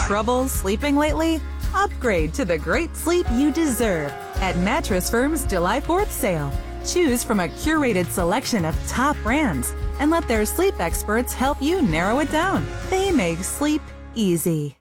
Trouble sleeping lately? Upgrade to the great sleep you deserve at Mattress Firm's July 4th sale. Choose from a curated selection of top brands and let their sleep experts help you narrow it down. They make sleep easy.